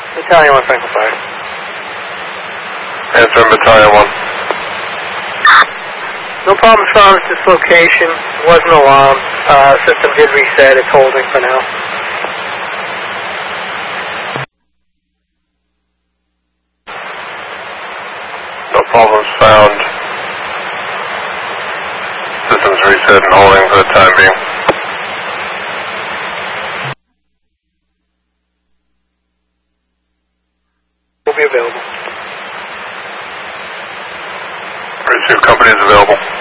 Battalion 1, Franklin Fire. Answer Battalion 1. No problem found at this location. It wasn't alarmed. System did reset. It's holding for now. No problems found. Systems reset and holding for the time being. Will be available. Receive company is available.